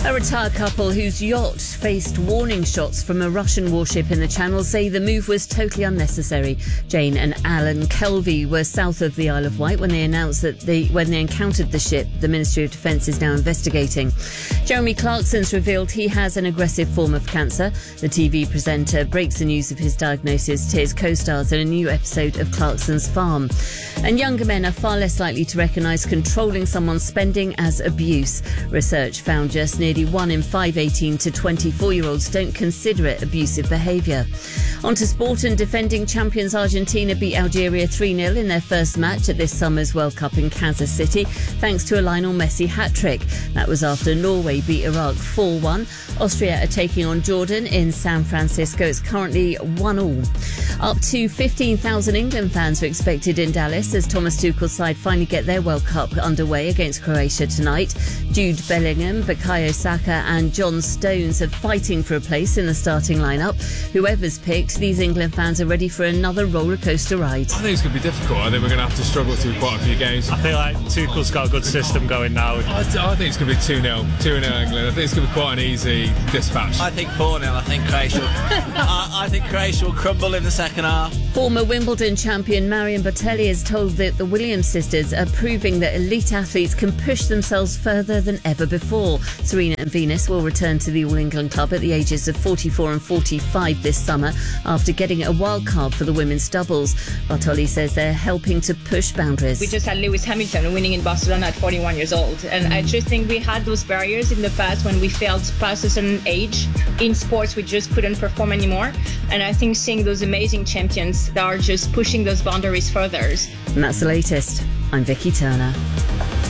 A retired couple whose yacht faced warning shots from a Russian warship in the Channel say the move was totally unnecessary. Jane and Alan Kelvey were south of the Isle of Wight when they announced that when they encountered the ship. The Ministry of Defence is now investigating. Jeremy Clarkson's revealed he has an aggressive form of cancer. The TV presenter breaks the news of his diagnosis to his co-stars in a new episode of Clarkson's Farm. And younger men are far less likely to recognise controlling someone's spending as abuse. Research found just nearly 1 in 5 18 to 24-year-olds don't consider it abusive behaviour. On to sport, and defending champions Argentina beat Algeria 3-0 in their first match at this summer's World Cup in Kansas City, thanks to a Lionel Messi hat-trick. That was after Norway beat Iraq 4-1. Austria are taking on Jordan in San Francisco. It's currently 1-1. Up to 15,000 England fans are expected in Dallas as Thomas Tuchel's side finally get their World Cup underway against Croatia tonight. Jude Bellingham, Bukayo Saka and John Stones are fighting for a place in the starting lineup. Whoever's picked, these England fans are ready for another rollercoaster ride. I think it's going to be difficult. I think we're going to have to struggle through quite a few games. I feel like Tuchel's got a good system going now. I think it's going to be 2-0 England. I think it's going to be quite an easy dispatch. I think 4-0. I think Croatia will crumble in the second half. Former Wimbledon champion Marion Bartelli has told that the Williams sisters are proving that elite athletes can push themselves further than ever before. Serena and Venus will return to the All England Club at the ages of 44 and 45 this summer after getting a wild card for the women's doubles. Bartoli says they're helping to push boundaries. We just had Lewis Hamilton winning in Barcelona at 41 years old. And I just think we had those barriers in the past when we felt past a certain age. In sports, we just couldn't perform anymore. And I think seeing those amazing champions that are just pushing those boundaries further. And that's the latest. I'm Vicky Turner.